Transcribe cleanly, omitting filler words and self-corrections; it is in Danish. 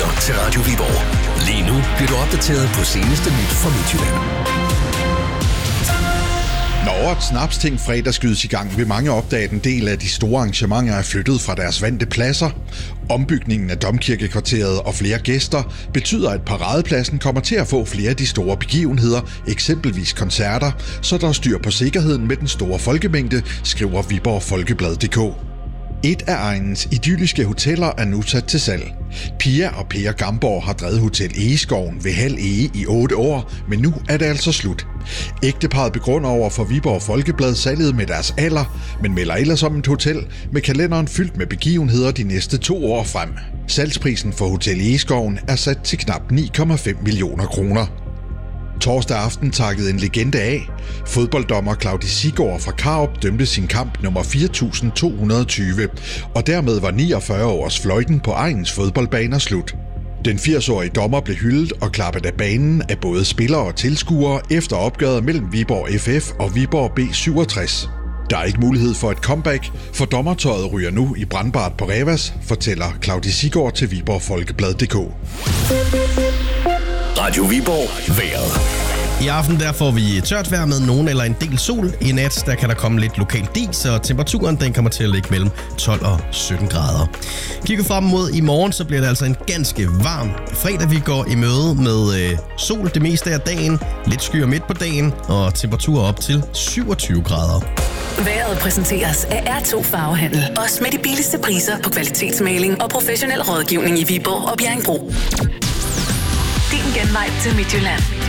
lytter til Radio Viborg. Lige nu bliver du opdateret på seneste nyt fra Midtjylland. Når et snapsting fredag skydes i gang, vil mange opdage, at en del af de store arrangementer er flyttet fra deres vante pladser. Ombygningen af Domkirkekvarteret og flere gæster betyder, at paradepladsen kommer til at få flere af de store begivenheder, eksempelvis koncerter, så der er styr på sikkerheden med den store folkemængde, skriver Viborg Folkeblad.dk. Et af egnens idylliske hoteller er nu sat til salg. Pia og Per Gamborg har drevet Hotel Egeskoven ved Hald Ege i 8 år, men nu er det altså slut. Ægteparret begrunder over for Viborg Folkeblad salget med deres alder, men melder ellers om et hotel med kalenderen fyldt med begivenheder de næste 2 år frem. Salgsprisen for Hotel Egeskoven er sat til knap 9,5 millioner kroner. Torsdag aften takkede en legende af. Fodbolddommer Claudi Siggaard fra Karup dømte sin kamp nummer 4220, og dermed var 49 års fløjten på egens fodboldbaner slut. Den 80-årige dommer blev hyldet og klappet af banen af både spillere og tilskuere efter opgøret mellem Viborg FF og Viborg B67. Der er ikke mulighed for et comeback, for dommertøjet ryger nu i brandbart på Revas, fortæller Claudi Siggaard til Viborg Folkeblad.dk. Radio Viborg vejret. I aften der får vi tørt vejr med nogen eller en del sol. I nat der kan der komme lidt lokal dis, og temperaturen den kommer til at ligge mellem 12 og 17 grader. Kigger frem mod i morgen, så bliver det altså en ganske varm fredag. Vi går i møde med sol det meste af dagen, lidt skyer midt på dagen og temperaturer op til 27 grader. Vejret præsenteres af R2 Farvehandel. Også med de billigste priser på kvalitetsmaling og professionel rådgivning i Viborg og Bjerringbro. Din genvej til Midtjylland.